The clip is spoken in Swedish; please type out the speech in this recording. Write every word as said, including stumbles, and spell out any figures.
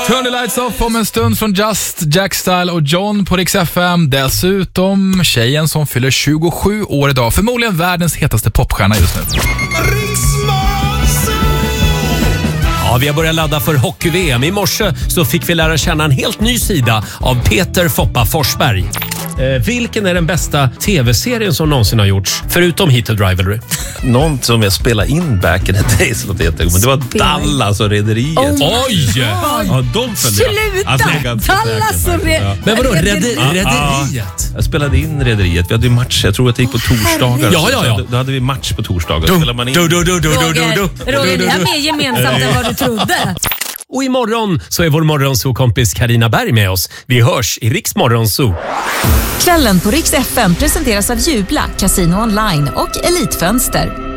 Turn the lights off om en stund från Just, Jack Style och John på Rix F M. Dessutom tjejen som fyller tjugosju år idag. Förmodligen världens hetaste popstjärna just nu. Ja, vi har börjat ladda för hockey-V M. I morse så fick vi lära känna en helt ny sida av Peter Foppa Forsberg. Eh, vilken är den bästa tv-serien som någonsin har gjorts, förutom Heat of Rivalry? Någon som jag spelade in back in the days, men det var Dallas och Rederiet. Oh Oj! Ja, de följde jag. Sluta! Alltså, jag är ganska Dallas säker, och Re- ja. Men vadå, Rederiet? Rederiet? Rederiet? Jag spelade in Rederiet. Vi hade ju match. Jag tror att det gick på torsdagar. Ja, ja, ja. Så då hade vi match på torsdagar. Du, Spelade man in. du, du, du, du, du, du, Roger, du. Roger, vi har mer gemensamt än vad du trodde. Och imorgon så är vår morgonzoo-kompis Carina Berg med oss. Vi hörs i Rix Morgonzoo. Kvällen på Rix F M presenteras av Jubla, Casino Online och Elitfönster.